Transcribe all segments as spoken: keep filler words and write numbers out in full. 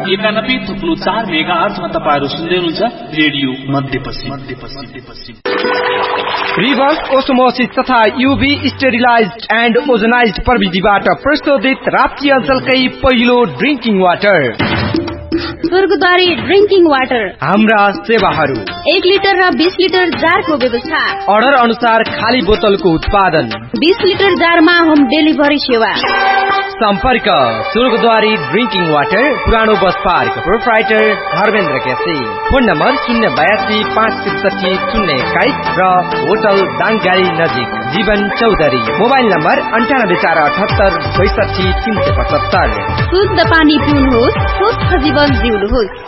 एकानब्बे थुप्लो चार मेगा आर्चमा तपाईँहरू सुन्दै हुनुहुन्छ रेडियो मध्यपश्चिम मध्यपश्चिम रिभर्स ओस्मोसिस तथा यूभी स्टेरिलाइज्ड एन्ड ओजनाइज्ड प्रविधिबाट प्रशोधित राप्ती अञ्चलकै पहिलो ड्रिंकिङ वाटर स्वर्गद्वारी ड्रिंकिङ वाटर। हाम्रा सेवाहरू एक लिटर र बीस लिटर जारको व्यवस्था, अर्डर अनुसार खाली बोतलको उत्पादन, बीस लिटर जारमा होम डेलिभरी सेवा। सम्पर्क स्वर्गद्वारी ड्रिंकिङ वाटर, पुरानो bus park, proprietor Dharmendra KC. Phone number शून्य बयासी पाँच त्रिसठी शून्य एक्काइस र होटल दाङगाडी नजिक जीवन चौधरी। मोबाइल नम्बर अन्ठानब्बे चार अठहत्तर बैसठी तीन सय पचहत्तर। शुद्ध पानी पिउनुहोस्, स्वस्थ जीवन जिउनुहोस्।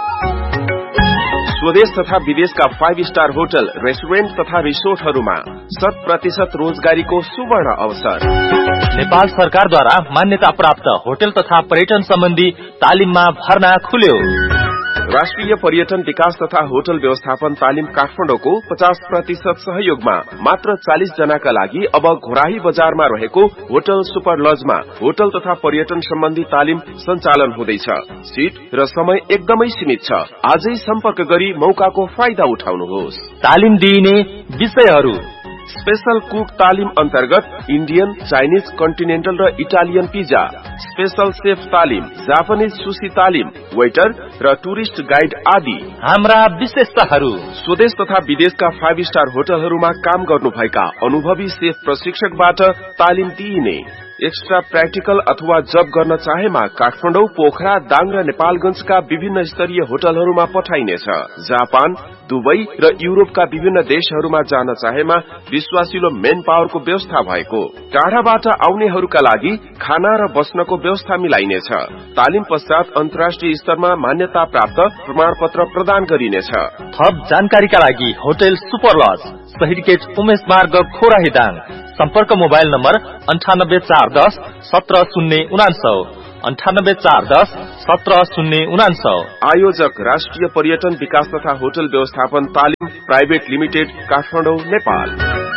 स्वदेश तथा विदेशका फाइभ स्टार होटल, रेस्टुरेन्ट तथा रिसोर्टहरूमा शत प्रतिशत रोजगारीको सुवर्ण अवसर। नेपाल सरकारद्वारा मान्यता प्राप्त होटल तथा पर्यटन सम्बन्धी तालिममा भर्ना खुल्यो। राष्ट्रिय पर्यटन विकास तथा होटल व्यवस्थापन तालिम काठमाडौँको पचास प्रतिशत सहयोगमा मात्र चालिस जनाका लागि अब घोराही बजारमा रहेको होटल सुपर लजमा होटल तथा पर्यटन सम्बन्धी तालिम सञ्चालन हुँदैछ। सीट र समय एकदमै सीमित छ। आजै सम्पर्क गरी मौकाको फाइदा उठाउनुहोस्। तालिम दिइने विषयहरू: स्पेशल कुक तालिम अन्तर्गत इन्डियन, चाइनिज, कन्टिनेन्टल र इटालियन पिज्जा, स्पेशल सेफ तालिम, जापानिज सुशी तालिम, वेटर र टुरिस्ट गाइड आदि। हाम्रा विशेषताहरू: स्वदेश तथा विदेशका फाइभ स्टार होटलहरूमा काम गर्नुभएका अनुभवी सेफ प्रशिक्षकबाट तालिम दिइने। एक्स्ट्रा प्र्याक्टिकल अथवा जब गर्न चाहेमा काठमाडौँ, पोखरा, दाङ र नेपालगंजका विभिन्न स्तरीय होटलहरूमा पठाइनेछ। जापान, दुबई र युरोपका विभिन्न देशहरूमा जान चाहेमा विश्वासिलो मेन पावरको व्यवस्था भएको। टाढाबाट आउनेहरूका लागि खाना र बस्नको व्यवस्था मिलाइनेछ। तालिम पश्चात अन्तर्राष्ट्रिय स्तरमा मान्यता प्राप्त प्रमाणपत्र प्रदान गरिनेछ। थप जानकारीका लागि होटल सुपर लज, शहीद गेट, उमेश मार्ग, खोराही दाङ। सम्पर्क मोबाइल नम्बर अन्ठानब्बे चार दस सत्र शून्य उनान्सौ अन्ठानब्बे चार दस सत्र शून्य उनान्सौ। आयोजक राष्ट्रिय पर्यटन विकास तथा होटल व्यवस्थापन तालिम प्राइवेट लिमिटेड, काठमाडौँ, नेपाल।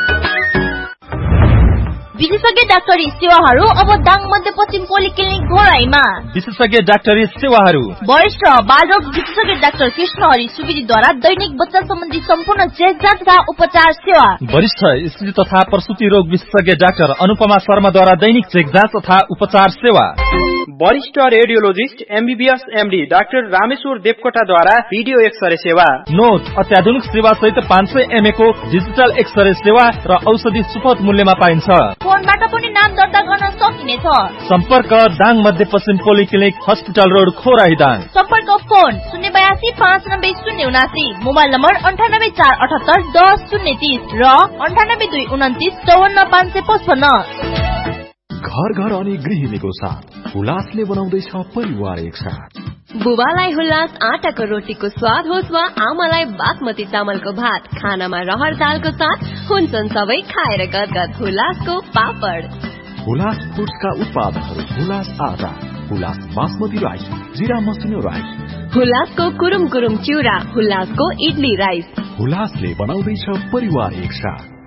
विशेषज्ञ डाक्टरी सेवाहरू अब दाङ मध्यपश्चिम पोलिक्लिनिक घोराईमा। विशेषज्ञ डाक्टरी सेवाहरू: वरिष्ठ बालरोग विशेषज्ञ डाक्टर कृष्ण हरि सुवेदीद्वारा दैनिक बच्चा सम्बन्धी सम्पूर्ण चेक जाँच तथा उपचार सेवा। वरिष्ठ स्त्री तथा प्रसूति रोग विशेषज्ञ डाक्टर अनुपमा शर्माद्वारा दैनिक चेक जाँच तथा उपचार सेवा। वरिष्ठ radiologist MBBS MD doctor Rameshwar देवकोटाद्वारा video x-ray सेवा। नोट अत्याधुनिक सेवा सहित पाँच सय एमए को डिजिटल एक्सरे सेवा र औषधि सुपथ मूल्यमा पाइन्छ। फोनबाट पनि नाम दर्ता गर्न सकिनेछ। सम्पर्क दाङ मध्यपश्चिम पोलिक्लिनिक, हस्पिटल रोड, खोराही दाङ। सम्पर्क फोन शून्य बयासी पाँच नब्बे शून्य उनासी, मोबाइल नम्बर अन्ठानब्बे चार अठहत्तर दस शून्य तीस र अन्ठानब्बे दुई उन्तिस चौवन्न पाँच सय पचपन्न। घर घर अनि गृहिणीको साथ हुलासले बनाउँदैछ परिवार एक साथ। बुबालाई हुलास आटाको रोटीको स्वाद होस् वा आमालाई बासमती चामलको भात, खानामा रहर दालको साथ हुन्छन् सबै खाएर गदगद। हुलासको पापड, हुलास फुड्सका उत्पादनहरू: हुलास आटा, हुलास बासमती राइस, जिरा मसिनो राइस, हुलासको कुरुम कुरुम चिउरा, हुलासको इडली राइस। हुलासले बनाउँदैछ परिवार एक साथ।